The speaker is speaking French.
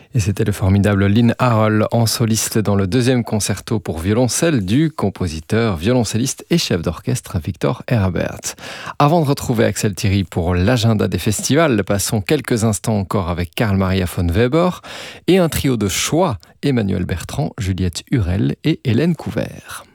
Et c'était le formidable Lynn Harrell en soliste dans le deuxième concerto pour violoncelle du compositeur, violoncelliste et chef d'orchestre Victor Herbert. Avant de retrouver Axel Thierry pour l'agenda des festivals, passons quelques instants encore avec Karl Maria von Weber et un trio de choix, Emmanuel Bertrand, Juliette Hurel et Hélène Couvert.